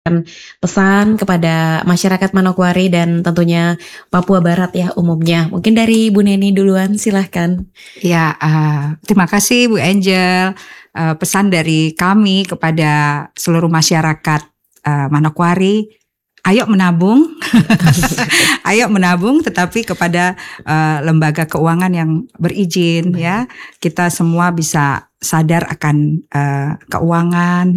pesan kepada masyarakat Manokwari dan tentunya Papua Barat ya umumnya. Mungkin dari Bu Neni duluan, silahkan. Ya, terima kasih Bu Angel. Pesan dari kami kepada seluruh masyarakat Manokwari, ayo menabung, ayo menabung, tetapi kepada lembaga keuangan yang berizin ya. Kita semua bisa sadar akan keuangan